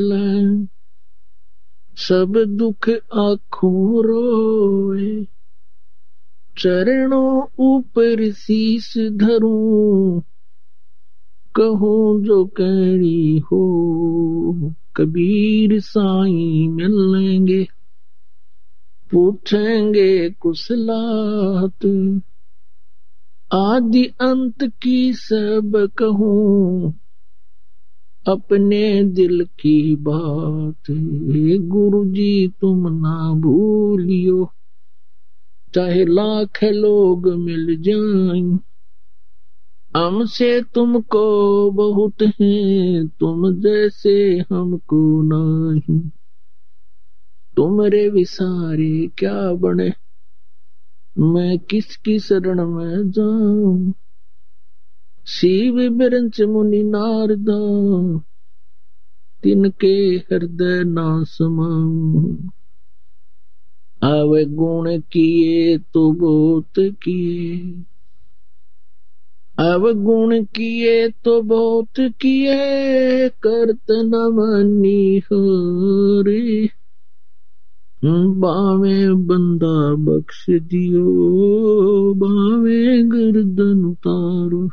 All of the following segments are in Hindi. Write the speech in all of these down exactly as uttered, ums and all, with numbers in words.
सब दुख आँखों रोए, चरणों ऊपर शीश धरूं, कहूं जो कहनी हो, कबीर साईं मिलेंगे, पूछेंगे कुशलात, आदि अंत की सब कहूं, अपने दिल की बात। गुरु जी तुम ना भूलियो, चाहे लाख लोग मिल जाएं, हमसे तुमको बहुत है, तुम जैसे हमको नहीं। तुमरे विसारे क्या बने, मैं किसकी शरण में जाऊं। शिव बिरंच मुनि नारदा, तिनके हृदय ना समाऊं। आवे गुण किए तो बहुत किए, अवगुण किए तो बहुत किए, करत न मनी हरि। बावे बंदा बख्श दियो, बावे गर्दन उतारो।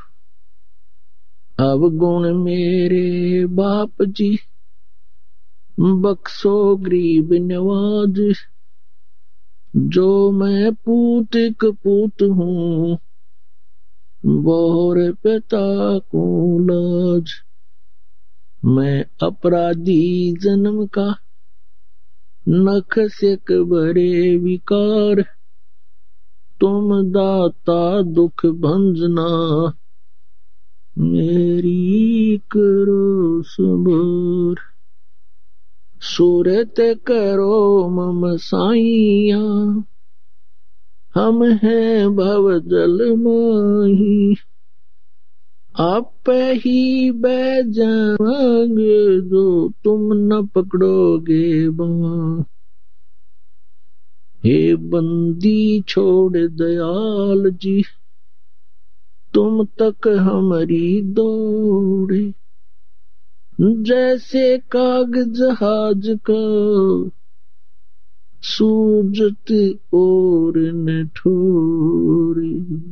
अवगुण मेरे बाप जी, बख्शो गरीब नवाज। जो मैं पूत कपूत हूँ, बोर पिता को लाज। मैं अपराधी जन्म का, नख से बरे विकार। तुम दाता दुख भंजना, मेरी करो सबर। सूरत करो मम साइया, हम हैं भव जल माही। आप ही बह जाएंगे, जो तुम न पकड़ोगे बाँ। हे बंदी छोड़ दयाल जी, तुम तक हमारी दौड़े। जैसे कागज जहाज का, सूझत और न ठोरी।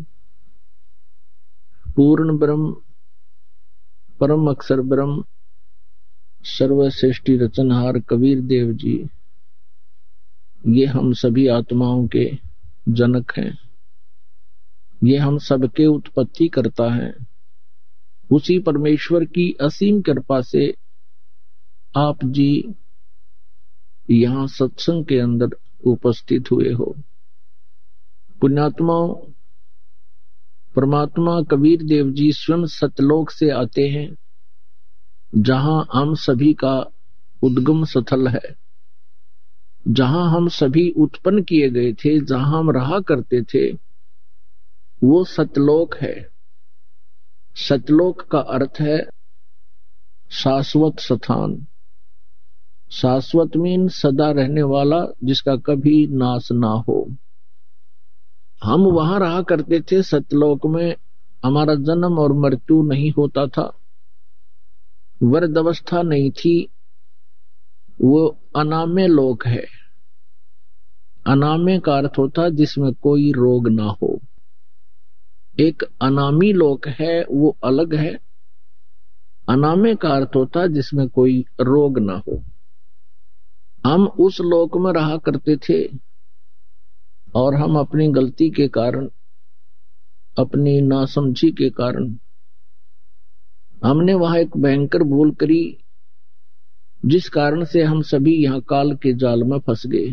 पूर्ण ब्रह्म, परम अक्षर ब्रह्म, सर्वश्रेष्ठी रचनहार कबीर देव जी, ये हम सभी आत्माओं के जनक हैं। ये हम सबके उत्पत्ति करता है। उसी परमेश्वर की असीम कृपा से आप जी यहाँ सत्संग के अंदर उपस्थित हुए हो। पुण्यात्माओं, परमात्मा कबीर देव जी स्वयं सतलोक से आते हैं, जहां हम सभी का उद्गम स्थल है, जहां हम सभी उत्पन्न किए गए थे, जहां हम रहा करते थे, वो सतलोक है। सतलोक का अर्थ है शाश्वत स्थान। शाश्वत मीन सदा रहने वाला, जिसका कभी नाश ना हो। हम वहां रहा करते थे सतलोक में। हमारा जन्म और मृत्यु नहीं होता था, वृद्ध अवस्था नहीं थी। वो अनाम्य लोक है। अनाम्य का अर्थ होता जिसमें कोई रोग ना हो। एक अनामी लोक है, वो अलग है। अनाम्य का अर्थ होता जिसमें कोई रोग ना हो। हम उस लोक में रहा करते थे, और हम अपनी गलती के कारण, अपनी नासमझी के कारण, हमने वहां एक भयंकर भूल करी, जिस कारण से हम सभी यहाँ काल के जाल में फंस गए।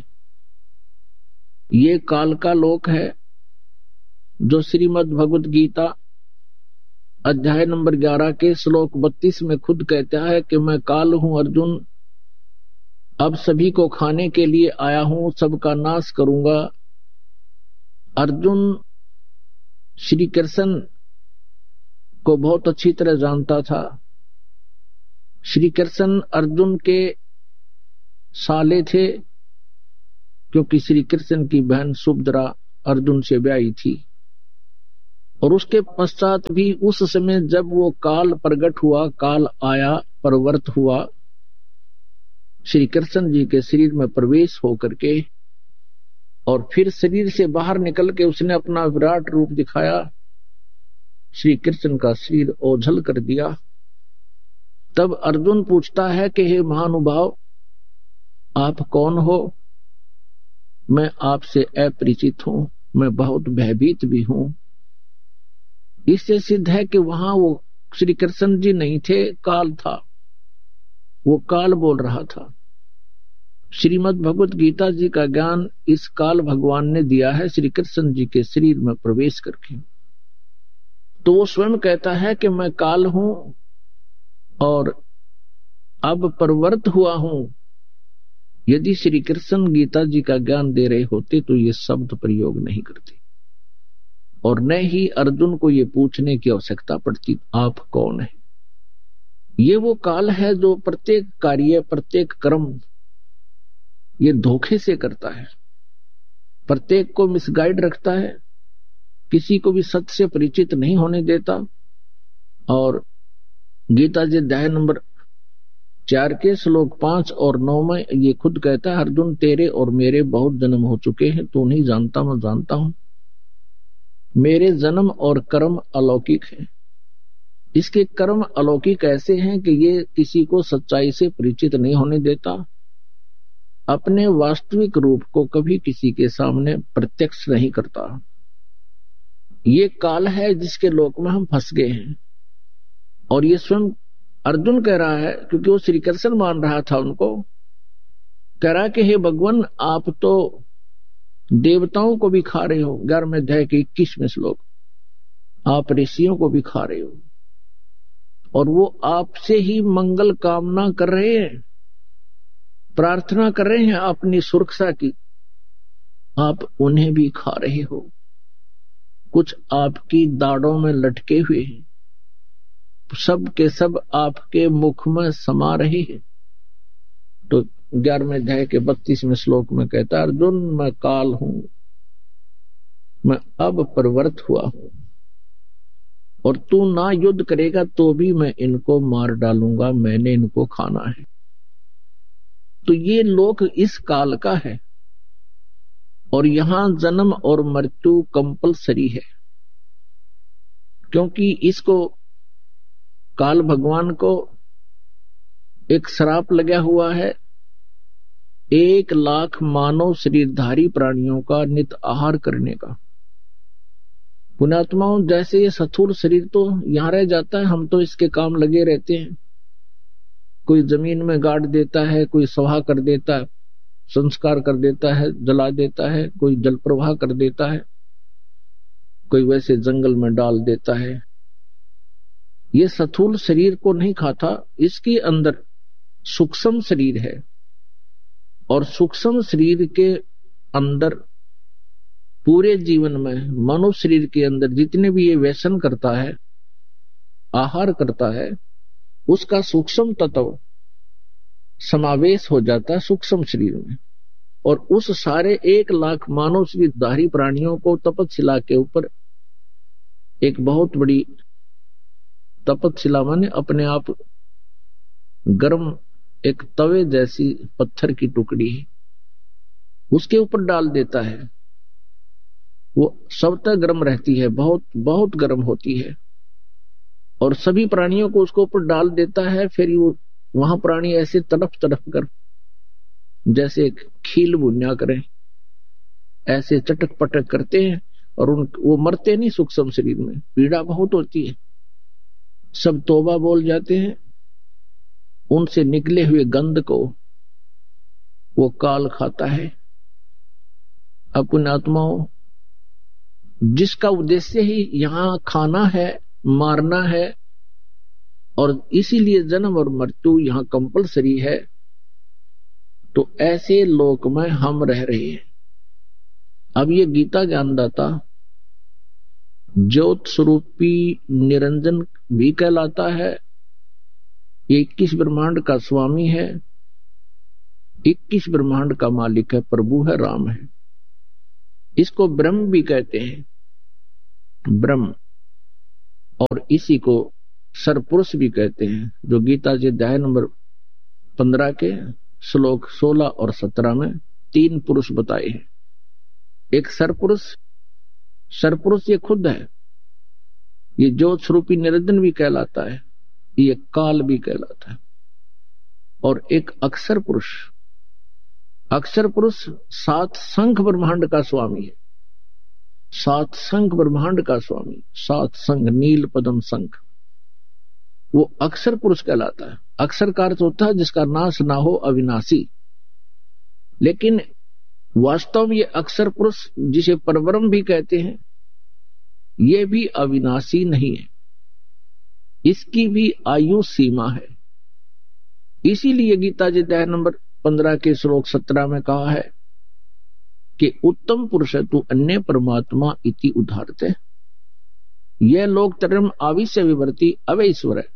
ये काल का लोक है, जो श्रीमद् भगवत गीता अध्याय नंबर ग्यारह के श्लोक बत्तीस में खुद कहता है कि मैं काल हूं अर्जुन, अब सभी को खाने के लिए आया हूं, सबका नाश करूंगा। अर्जुन श्री कृष्ण को बहुत अच्छी तरह जानता था। श्री कृष्ण अर्जुन के साले थे, क्योंकि श्री कृष्ण की बहन सुभद्रा अर्जुन से ब्याही थी। और उसके पश्चात भी उस समय जब वो काल प्रकट हुआ, काल आया, प्रवृत्त हुआ, श्री कृष्ण जी के शरीर में प्रवेश होकर के और फिर शरीर से बाहर निकल के उसने अपना विराट रूप दिखाया, श्री कृष्ण का शरीर ओझल कर दिया। तब अर्जुन पूछता है कि हे महानुभाव, आप कौन हो? मैं आपसे अपरिचित हूं, मैं बहुत भयभीत भी हूं। इससे सिद्ध है कि वहां वो श्री कृष्ण जी नहीं थे, काल था। वो काल बोल रहा था। श्रीमद् भगवत गीता जी का ज्ञान इस काल भगवान ने दिया है श्री कृष्ण जी के शरीर में प्रवेश करके। तो वो स्वयं कहता है कि मैं काल हूं और अब परवर्त हुआ हूं। यदि श्री कृष्ण गीता जी का ज्ञान दे रहे होते तो ये शब्द प्रयोग नहीं करते और न ही अर्जुन को ये पूछने की आवश्यकता पड़ती, आप कौन है? ये वो काल है जो प्रत्येक कार्य, प्रत्येक कर्म ये धोखे से करता है, प्रत्येक को मिसगाइड रखता है, किसी को भी सत्य से परिचित नहीं होने देता। और गीता जी अध्याय नंबर चार के श्लोक पांच और नौ में ये खुद कहता है, अर्जुन तेरे और मेरे बहुत जन्म हो चुके हैं, तू नहीं जानता, मैं जानता हूं। मेरे जन्म और कर्म अलौकिक हैं। इसके कर्म अलौकिक ऐसे हैं कि ये किसी को सच्चाई से परिचित नहीं होने देता, अपने वास्तविक रूप को कभी किसी के सामने प्रत्यक्ष नहीं करता। ये काल है जिसके लोक में हम फंस गए हैं। और ये स्वयं अर्जुन कह रहा है, क्योंकि वो श्री कृष्ण मान रहा था उनको, कह रहा कि हे भगवान, आप तो देवताओं को भी खा रहे हो। ग्यारहवें अध्याय के इक्कीसवें श्लोक, आप ऋषियों को भी खा रहे हो और वो आपसे ही मंगल कामना कर रहे हैं, प्रार्थना कर रहे हैं अपनी सुरक्षा की, आप उन्हें भी खा रहे हो। कुछ आपकी दाढ़ों में लटके हुए हैं, सब के सब आपके मुख में समा रहे हैं। तो ग्यारहवें अध्याय के बत्तीसवें श्लोक में कहता है, अर्जुन मैं काल हूं, मैं अब परवर्त हुआ हूं और तू ना युद्ध करेगा तो भी मैं इनको मार डालूंगा, मैंने इनको खाना है। तो ये लोक इस काल का है और यहां जन्म और मृत्यु कंपलसरी है, क्योंकि इसको काल भगवान को एक श्राप लगा हुआ है, एक लाख मानव शरीरधारी प्राणियों का नित आहार करने का। पुण्यात्माओं, जैसे ये स्थूल शरीर तो यहां रह जाता है, हम तो इसके काम लगे रहते हैं। कोई जमीन में गाड़ देता है, कोई सवा कर देता है, संस्कार कर देता है, जला देता है, कोई जल प्रवाह कर देता है, कोई वैसे जंगल में डाल देता है। ये स्थूल शरीर को नहीं खाता, इसके अंदर सूक्ष्म शरीर है और सूक्ष्म शरीर के अंदर पूरे जीवन में मनुष्य शरीर के अंदर जितने भी ये व्यसन करता है, आहार करता है, उसका सूक्ष्म तत्व समावेश हो जाता है सूक्ष्म शरीर में। और उस सारे एक लाख मानव शरीरधारी प्राणियों को तपतशिला के ऊपर एक बहुत बड़ी, तपतशिला माने अपने आप गर्म एक तवे जैसी पत्थर की टुकड़ी है, उसके ऊपर डाल देता है। वो स्वतः गर्म रहती है, बहुत बहुत गर्म होती है और सभी प्राणियों को उसके ऊपर डाल देता है। फिर वो वहां प्राणी ऐसे तड़प तड़प कर जैसे खील बुनिया करें, ऐसे चटक पटक करते हैं और उन वो मरते नहीं सूक्ष्म शरीर में, पीड़ा बहुत होती है। सब तौबा बोल जाते हैं, उनसे निकले हुए गंध को वो काल खाता है। अपने आत्माओं, जिसका उद्देश्य ही यहां खाना है, मारना है और इसीलिए जन्म और मृत्यु यहां कंपलसरी है, तो ऐसे लोक में हम रह रहे हैं। अब ये गीता ज्ञानदाता ज्योत स्वरूपी निरंजन भी कहलाता है, ये इक्कीस ब्रह्मांड का स्वामी है, इक्कीस ब्रह्मांड का मालिक है, प्रभु है, राम है। इसको ब्रह्म भी कहते हैं, ब्रह्म, और इसी को सरपुरुष भी कहते हैं, जो गीता जी अध्याय नंबर पंद्रह के श्लोक सोलह और सत्रह में तीन पुरुष बताए हैं। एक सरपुरुष, सरपुरुष ये खुद है, ये ज्योत स्वरूपी निरंजन भी कहलाता है, ये काल भी कहलाता है। और एक अक्षर पुरुष, अक्षर पुरुष सात संख ब्रह्मांड का स्वामी है, सात संख ब्रह्मांड का स्वामी, सात संख नील पदम संख, वो अक्षर पुरुष कहलाता है। अक्षर का अर्थ होता है जिसका नाश ना हो, अविनाशी। लेकिन वास्तव में ये अक्षर पुरुष जिसे परब्रह्म भी कहते हैं, ये भी अविनाशी नहीं है, इसकी भी आयु सीमा है। इसीलिए गीता जी अध्याय नंबर पंद्रह के श्लोक सत्रह में कहा है कि उत्तम पुरुष तु अन्य परमात्मा इति उदाहरते, यह लोक तरम आविश्य विवर्ती अवैश्वर है।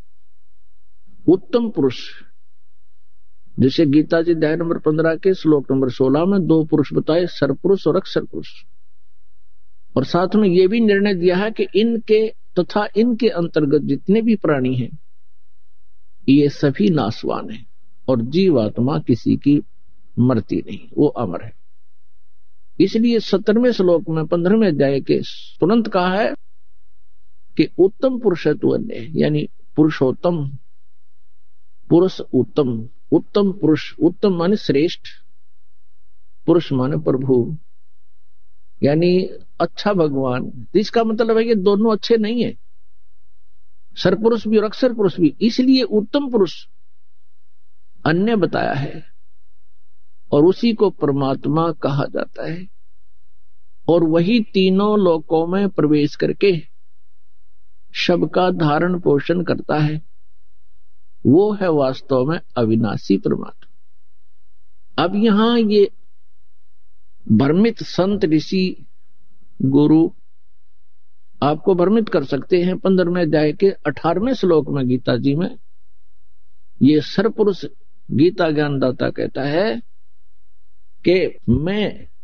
उत्तम पुरुष, जैसे गीता जी अध्याय नंबर पंद्रह के श्लोक नंबर सोलह में दो पुरुष बताए, सरपुरुष और अक्षर पुरुष, और साथ में यह भी निर्णय दिया है कि इनके तथा इनके अंतर्गत जितने भी प्राणी हैं ये सभी नाशवान हैं और जीवात्मा किसी की मरती नहीं, वो अमर है। इसलिए सत्रहवें श्लोक में पंद्रहवें अध्याय के तुरंत कहा है कि उत्तम पुरुष है तू अन्य, यानी पुरुषोत्तम पुरुष, उत्तम उत्तम पुरुष, उत्तम माने श्रेष्ठ, पुरुष माने प्रभु, यानी अच्छा भगवान। इसका मतलब है कि दोनों अच्छे नहीं है, सरपुरुष भी और अक्षर पुरुष भी। इसलिए उत्तम पुरुष अन्य बताया है और उसी को परमात्मा कहा जाता है, और वही तीनों लोकों में प्रवेश करके सबका धारण पोषण करता है, वो है वास्तव में अविनाशी परमात्मा। अब यहां ये भ्रमित संत ऋषि गुरु आपको भ्रमित कर सकते हैं। पंद्रहवें अध्याय के अठारहवें श्लोक में गीता जी में ये सरपुरुष गीता ज्ञानदाता कहता है कि मैं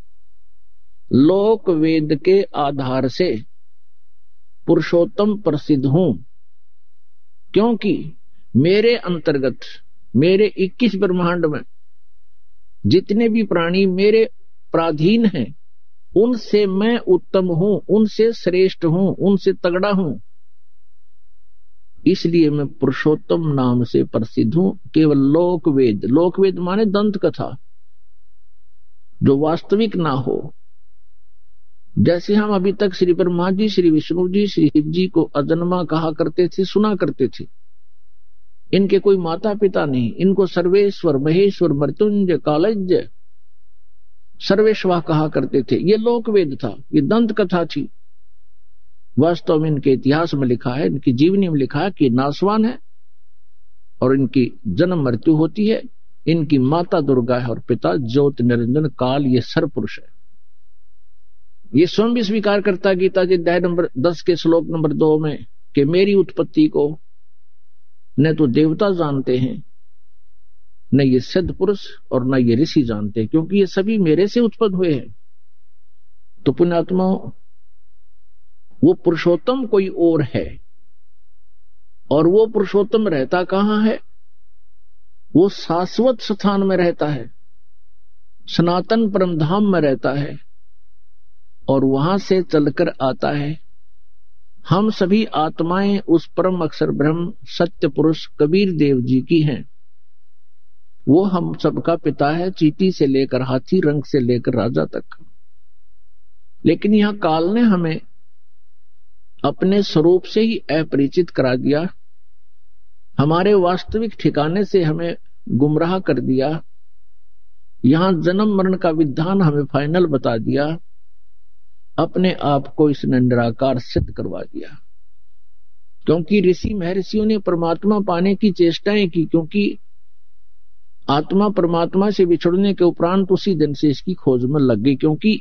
लोक वेद के आधार से पुरुषोत्तम प्रसिद्ध हूं, क्योंकि मेरे अंतर्गत मेरे इक्कीस ब्रह्मांड में जितने भी प्राणी मेरे प्राधीन हैं उनसे मैं उत्तम हूं, उनसे श्रेष्ठ हूं, उनसे तगड़ा हूं। इसलिए मैं पुरुषोत्तम नाम से प्रसिद्ध हूं। केवल लोक वेद, लोक वेद माने दंत कथा, जो वास्तविक ना हो। जैसे हम अभी तक श्री ब्रह्मा जी, श्री विष्णु जी, श्री शिव जी को अजन्मा कहा करते थे, सुना करते थे। इनके कोई माता पिता नहीं, इनको सर्वेश्वर, महेश्वर, मृत्युंजय, कालज्ञ, सर्वेश्वर कहा करते थे। ये लोक वेद था, ये दंत कथा थी। वास्तव में इनके इतिहास में लिखा है, इनकी जीवनी में लिखा है कि नाशवान है और इनकी जन्म मृत्यु होती है। इनकी माता दुर्गा है और पिता ज्योत निरंजन काल, ये सरपुरुष है। ये स्वयं भी स्वीकार करता है गीता जी अध्याय नंबर दस के श्लोक नंबर दो में कि मेरी उत्पत्ति को न तो देवता जानते हैं, न ये सिद्ध पुरुष और न ये ऋषि जानते हैं, क्योंकि ये सभी मेरे से उत्पन्न हुए हैं। तो पुण्यात्मा, वो पुरुषोत्तम कोई और है, और वो पुरुषोत्तम रहता कहां है? वो शाश्वत स्थान में रहता है, सनातन परम धाम में रहता है, और वहां से चलकर आता है। हम सभी आत्माएं उस परम अक्षर ब्रह्म सत्य पुरुष कबीर देव जी की हैं। वो हम सबका पिता है, चींटी से लेकर हाथी, रंग से लेकर राजा तक। लेकिन यहां काल ने हमें अपने स्वरूप से ही अपरिचित करा दिया, हमारे वास्तविक ठिकाने से हमें गुमराह कर दिया। यहां जन्म मरण का विधान हमें फाइनल बता दिया, अपने आप को इसने निराकार सिद्ध करवा दिया। क्योंकि ऋषि महर्षियों ने परमात्मा पाने की चेष्टाएं की, क्योंकि आत्मा परमात्मा से बिछड़ने के उपरांत उसी दिन से इसकी खोज में लग गई, क्योंकि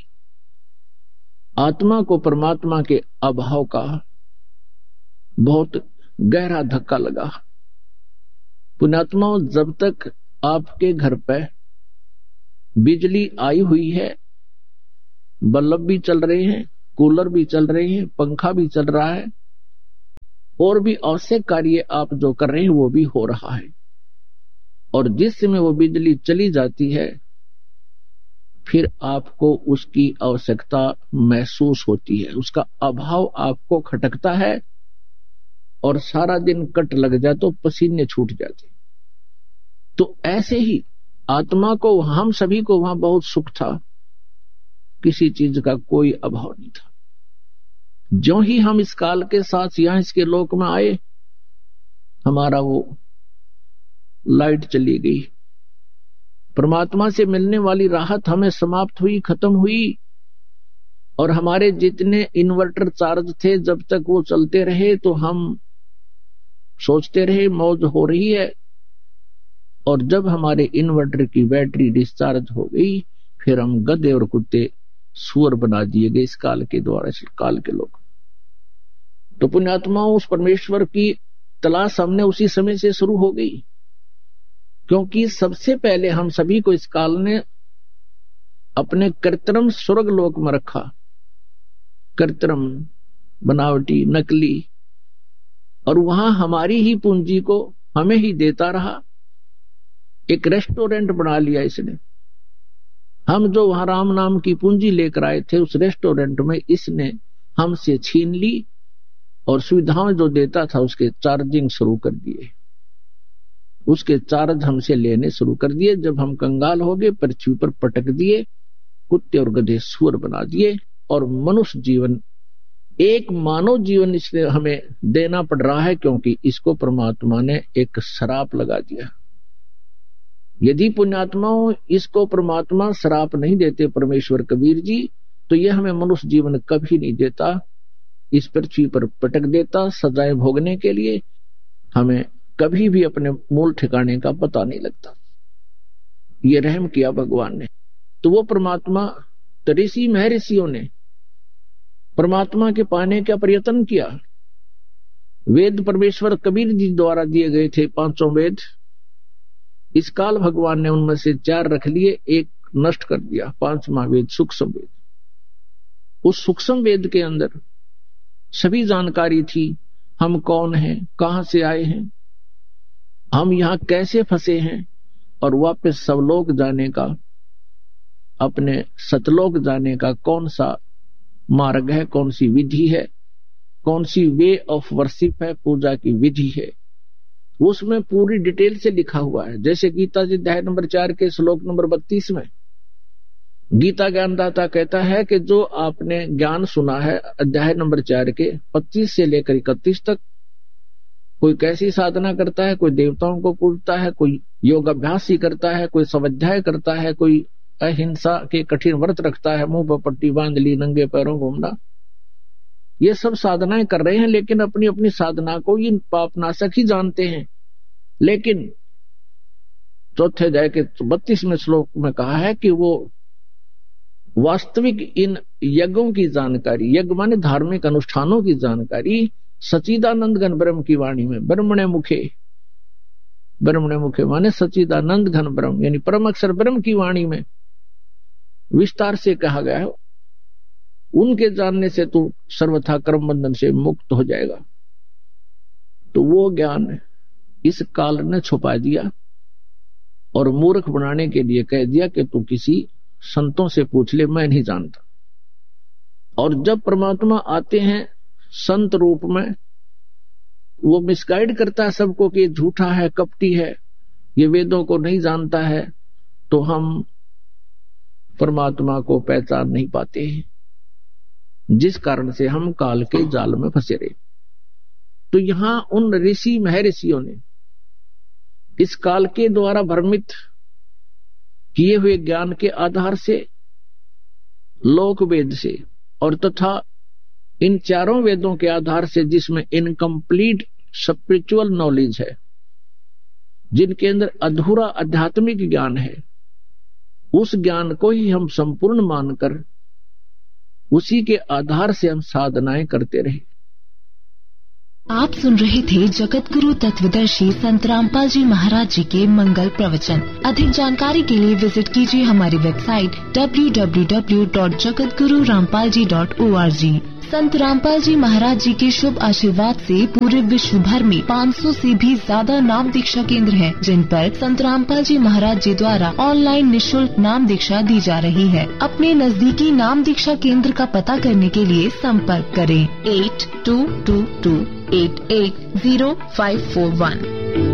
आत्मा को परमात्मा के अभाव का बहुत गहरा धक्का लगा। पुण्यात्मा, जब तक आपके घर पर बिजली आई हुई है, बल्ब भी चल रहे हैं, कूलर भी चल रहे हैं, पंखा भी चल रहा है, और भी आवश्यक कार्य आप जो कर रहे हैं वो भी हो रहा है, और जिस समय वो बिजली चली जाती है फिर आपको उसकी आवश्यकता महसूस होती है, उसका अभाव आपको खटकता है और सारा दिन कट लग जाए तो पसीने छूट जाते। तो ऐसे ही आत्मा को, हम सभी को वहां बहुत सुख था, किसी चीज का कोई अभाव नहीं था। जो ही हम इस काल के साथ यहां इसके लोक में आए, हमारा वो लाइट चली गई, परमात्मा से मिलने वाली राहत हमें समाप्त हुई, खत्म हुई। और हमारे जितने इन्वर्टर चार्ज थे, जब तक वो चलते रहे तो हम सोचते रहे मौज हो रही है, और जब हमारे इन्वर्टर की बैटरी डिस्चार्ज हो गई फिर हम गधे और कुत्ते सुअर बना दिए गए इस काल के द्वारा, इस काल के लोग। तो पुण्यात्माओं, उस परमेश्वर की तलाश हमने उसी समय से शुरू हो गई, क्योंकि सबसे पहले हम सभी को इस काल ने अपने कृत्रिम स्वर्ग लोक में रखा, कृत्रिम, बनावटी, नकली, और वहां हमारी ही पूंजी को हमें ही देता रहा। एक रेस्टोरेंट बना लिया इसने। हम जो वहां राम नाम की पूंजी लेकर आए थे, उस रेस्टोरेंट में इसने हमसे छीन ली और सुविधाएं जो देता था उसके चार्जिंग शुरू कर दिए, उसके चार्ज हमसे लेने शुरू कर दिए। जब हम कंगाल हो गए, पृथ्वी पर पटक दिए, कुत्ते और गधे सुअर बना दिए, और मनुष्य जीवन, एक मानव जीवन इसने हमें देना पड़ रहा है, क्योंकि इसको परमात्मा ने एक श्राप लगा दिया। यदि पुण्यात्माओं इसको परमात्मा श्राप नहीं देते, परमेश्वर कबीर जी, तो यह हमें मनुष्य जीवन कभी नहीं देता, इस पृथ्वी पर पटक देता सजाएं भोगने के लिए। हमें कभी भी अपने मूल ठिकाने का पता नहीं लगता। ये रहम किया भगवान ने। तो वो परमात्मा, ऋषि महर्षियों ने परमात्मा के पाने का प्रयत्न किया। वेद परमेश्वर कबीर जी द्वारा दिए गए थे, पांचों वेद। इस काल भगवान ने उनमें से चार रख लिए, एक नष्ट कर दिया, पांचवा वेद सूक्ष्म वेद। उस सूक्ष्म वेद के अंदर सभी जानकारी थी, हम कौन हैं, कहां से आए हैं, हम यहां कैसे फंसे हैं, और वापस सवलोक जाने का, अपने सतलोक जाने का कौन सा मार्ग है, कौन सी विधि है, कौन सी वे ऑफ वर्शिप है, पूजा की विधि है, उसमें पूरी डिटेल से लिखा हुआ है। जैसे गीता जी अध्याय नंबर चार के श्लोक नंबर बत्तीस में गीता ज्ञानदाता कहता है कि जो आपने ज्ञान सुना है अध्याय नंबर चार के पच्चीस से लेकर इकतीस तक, कोई कैसी साधना करता है, कोई देवताओं को पूजता है, कोई योग अभ्यास ही करता है, कोई स्वाध्याय करता है, कोई अहिंसा के कठिन व्रत रखता है, मुंह पर पट्टी बांध ली, नंगे पैरों घूमना, ये सब साधनाएं कर रहे हैं, लेकिन अपनी अपनी साधना को ये पापनाशक ही जानते हैं। लेकिन चौथे अध्याय के बत्तीसवें श्लोक में कहा है कि वो वास्तविक इन यज्ञों की जानकारी, यज्ञ माने धार्मिक अनुष्ठानों की जानकारी, सच्चिदानंद घन ब्रह्म की वाणी में, ब्रह्मणे मुखे, ब्रह्मणे मुखे माने सच्चिदानंद घन ब्रह्म यानी परम अक्षर ब्रह्म की वाणी में विस्तार से कहा गया है। उनके जानने से तू सर्वथा कर्म बंधन से मुक्त हो जाएगा। तो वो ज्ञान इस काल ने छुपा दिया और मूर्ख बनाने के लिए कह दिया कि तू किसी संतों से पूछ ले, मैं नहीं जानता। और जब परमात्मा आते हैं संत रूप में, वो मिसगाइड करता है सबको कि झूठा है, कपटी है, ये वेदों को नहीं जानता है, तो हम परमात्मा को पहचान नहीं पाते हैं, जिस कारण से हम काल के जाल में फंसे रहे। तो यहां उन ऋषि महर्षियों ने इस काल के द्वारा भ्रमित किए हुए ज्ञान के आधार से, लोक वेद से और तथा इन चारों वेदों के आधार से, जिसमें इनकम्प्लीट स्पिरिचुअल नॉलेज है, जिनके अंदर अधूरा आध्यात्मिक ज्ञान है, उस ज्ञान को ही हम संपूर्ण मानकर उसी के आधार से हम साधनाएं करते रहे। आप सुन रहे थे जगत गुरु तत्वदर्शी संत रामपाल जी महाराज जी के मंगल प्रवचन। अधिक जानकारी के लिए विजिट कीजिए हमारी website W W W dot Jagat Guru Rampal ji dot O R G. संत रामपाल जी महाराज जी के शुभ आशीर्वाद से पूरे विश्व भर में पाँच सौ से भी ज्यादा नाम दीक्षा केंद्र हैं, जिन पर संत रामपाल जी महाराज जी द्वारा ऑनलाइन निशुल्क नाम दीक्षा दी जा रही है। अपने नजदीकी नाम दीक्षा केंद्र का पता करने के लिए संपर्क करें eight to to to eight eight zero five four one.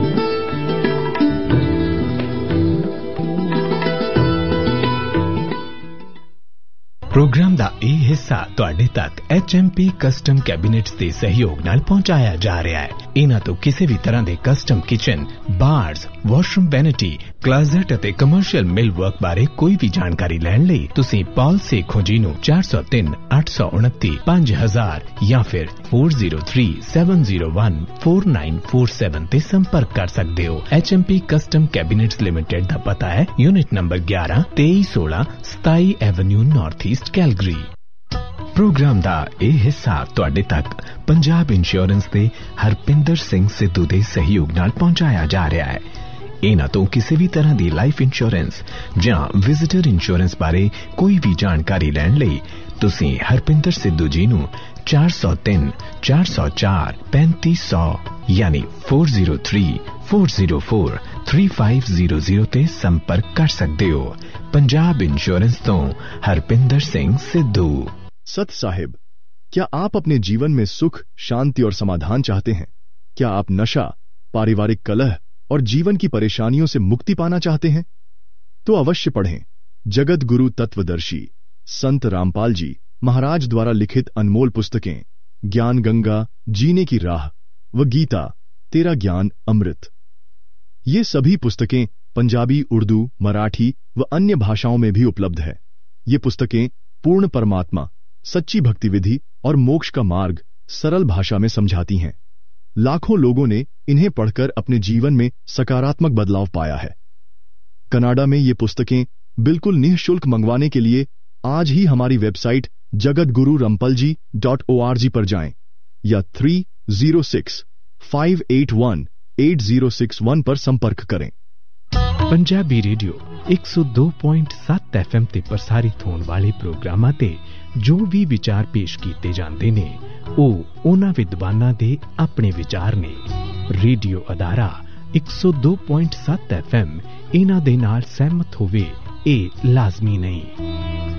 Programme ਦਾ ਇਹ ਹਿੱਸਾ ਤੁਹਾਡੇ ਤੱਕ ਐਚ ਐਮ ਪੀ ਕਸਟਮ ਕੈਬਿਨੇਟਸ ਦੇ ਸਹਿਯੋਗ ਨਾਲ ਪਹੁੰਚਾਇਆ ਜਾ ਰਿਹਾ ਹੈ। ਇਹਨਾਂ ਤੋਂ ਕਿਸੇ ਵੀ ਤਰ੍ਹਾਂ ਦੇ ਕਸਟਮ ਕਿਚਨ, ਬਾਰਸ, ਵਾਸ਼ਰੂਮ ਵੈਨਿਟੀ, ਕਲਾਜ਼ਟ ਅਤੇ ਕਮਰਸ਼ੀਅਲ ਮਿਲ ਵਰਕ ਬਾਰੇ ਕੋਈ ਵੀ ਜਾਣਕਾਰੀ ਲੈਣ ਲਈ ਤੁਸੀਂ ਪਾਲ ਸੇਖੋਂ ਜੀ ਨੂੰ ਚਾਰ ਸੌ ਤਿੰਨ ਅੱਠ ਸੌ ਉਨੱਤੀ ਪੰਜ ਹਜ਼ਾਰ ਜਾਂ ਫਿਰ four zero three seven zero one four nine four seven ਤੇ ਸੰਪਰਕ ਕਰ ਸਕਦੇ ਹੋ। H M P custom ਕੈਬਿਨੇਟਸ limited ਦਾ ਪਤਾ ਹੈ ਯੂਨਿਟ ਨੰਬਰ ਗਿਆਰਾਂ ਤੇਈ ਸੋਲਾਂ ਸਤਾਈ avenue north East Calgary. Programme ਦਾ ਇਹ ਹਿੱਸਾ ਤੁਹਾਡੇ ਤੱਕ ਪੰਜਾਬ ਇੰਸ਼ੋਰੈਂਸ ਦੇ ਹਰਪਿੰਦਰ ਸਿੰਘ ਸਿੱਧੂ ਦੇ ਸਹਿਯੋਗ ਨਾਲ ਪਹੁੰਚਾਇਆ ਜਾ ਰਿਹਾ ਹੈ। ਇਹਨਾਂ ਤੋਂ ਕਿਸੇ ਵੀ ਤਰ੍ਹਾਂ ਦੀ ਲਾਈਫ ਇੰਸ਼ੋਰੈਂਸ ਜਾਂ ਵਿਜ਼ਿਟਰ ਇੰਸ਼ੋਰੈਂਸ ਬਾਰੇ ਕੋਈ ਵੀ ਜਾਣਕਾਰੀ ਲੈਣ ਲਈ ਤੁਸੀਂ ਹਰਪਿੰਦਰ ਸਿੱਧੂ ਜੀ ਨੂੰ ਚਾਰ ਸੌ ਤਿੰਨ ਚਾਰ ਸੌ ਚਾਰ ਪੈਂਤੀ ਸੌ ਯਾਨੀ four zero three four zero four three five zero zero ਤੇ ਸੰਪਰਕ ਕਰ ਸਕਦੇ ਹੋ। पंजाब इंश्योरेंस तो हरपिंदर सिंह सिद्धू। सत साहिब, क्या आप अपने जीवन में सुख, शांति और समाधान चाहते हैं? क्या आप नशा, पारिवारिक कलह और जीवन की परेशानियों से मुक्ति पाना चाहते हैं? तो अवश्य पढ़ें जगत गुरु तत्वदर्शी संत रामपाल जी महाराज द्वारा लिखित अनमोल पुस्तकें ज्ञान गंगा, जीने की राह व गीता तेरा ज्ञान अमृत। ये सभी पुस्तकें पंजाबी, उर्दू, मराठी व अन्य भाषाओं में भी उपलब्ध है। ये पुस्तकें पूर्ण परमात्मा, सच्ची भक्ति विधि और मोक्ष का मार्ग सरल भाषा में समझाती हैं। लाखों लोगों ने इन्हें पढ़कर अपने जीवन में सकारात्मक बदलाव पाया है। कनाडा में ये पुस्तकें बिल्कुल निःशुल्क मंगवाने के लिए आज ही हमारी वेबसाइट जगत गुरु रमपल जी डॉट ओ आर जी पर जाएं या three zero six five eight one eight zero six one पर संपर्क करें। ਪੰਜਾਬੀ ਰੇਡੀਓ ਇੱਕ ਸੌ ਦੋ ਪੁਆਇੰਟ ਸੱਤ ਐਫ ਐਮ ਤੇ ਪ੍ਰਸਾਰਿਤ ਹੋਣ ਵਾਲੇ ਪ੍ਰੋਗਰਾਮਾਂ ਤੇ ਜੋ ਵੀ ਵਿਚਾਰ ਪੇਸ਼ ਕੀਤੇ ਜਾਂਦੇ ਨੇ ਉਹ ਉਹਨਾਂ ਵਿਦਵਾਨਾਂ ਦੇ ਆਪਣੇ ਵਿਚਾਰ ਨੇ। ਰੇਡੀਓ ਅਦਾਰਾ ਇੱਕ ਸੌ ਦੋ ਪੁਆਇੰਟ ਸੱਤ ਐਫ ਐਮ ਇਹਨਾਂ ਦੇ ਨਾਲ ਸਹਿਮਤ ਹੋਵੇ ਇਹ ਲਾਜ਼ਮੀ ਨਹੀਂ।